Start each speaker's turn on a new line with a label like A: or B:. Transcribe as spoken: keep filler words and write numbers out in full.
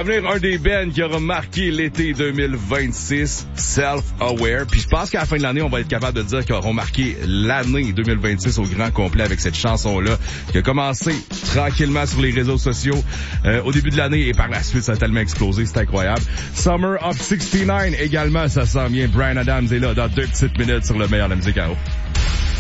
A: À venir, un des bands qui aura marqué l'été deux mille vingt-six, Self-Aware. Puis je pense qu'à la fin de l'année, on va être capable de dire qu'ils auront marqué l'année deux mille vingt-six au grand complet avec cette chanson-là qui a commencé tranquillement sur les réseaux sociaux euh, au début de l'année et par la suite, ça a tellement explosé, c'est incroyable. Summer of soixante-neuf également, ça s'en vient. Bryan Adams est là dans deux petites minutes sur le meilleur de la musique à eau.